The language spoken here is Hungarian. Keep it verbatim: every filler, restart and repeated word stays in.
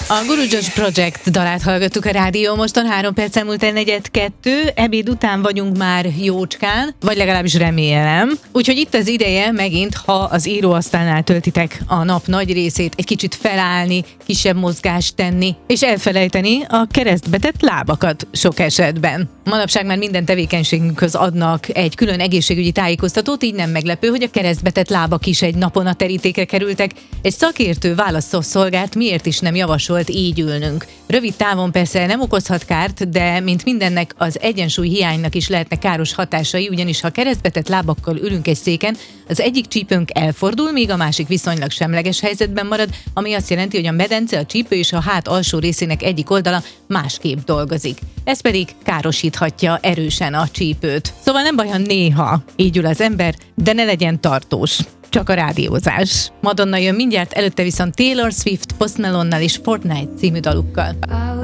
A Guru Josh Project dalát hallgattuk a rádió moston, három perc múlt el negyed kettő, ebéd után vagyunk már jócskán, vagy legalábbis remélem. Úgyhogy itt az ideje megint, ha az íróasztalnál töltitek a nap nagy részét, egy kicsit felállni, kisebb mozgást tenni, és elfelejteni a keresztbetett lábakat sok esetben. Manapság már minden tevékenységünkhöz adnak egy külön egészségügyi tájékoztatót, így nem meglepő, hogy a keresztbetett lábak is egy napon a terítékre kerültek. Egy szakértő választó szolgált, miért is nem javasolt így ülnünk. Rövid távon persze nem okozhat kárt, de mint mindennek az egyensúly hiánynak is lehetnek káros hatásai, ugyanis ha keresztbetett lábakkal ülünk egy széken, az egyik csípőnk elfordul, míg a másik viszonylag semleges helyzetben marad, ami azt jelenti, hogy a medence, a csípő és a hát alsó részének egyik oldala másképp dolgozik. Ez pedig károsíthatja erősen a csípőt. Szóval nem baj, ha néha így ül az ember, de ne legyen tartós. Csak a rádiózás. Madonna jön mindjárt, előtte viszont Taylor Swift, Post Malone-nal és Fortnite című dalukkal.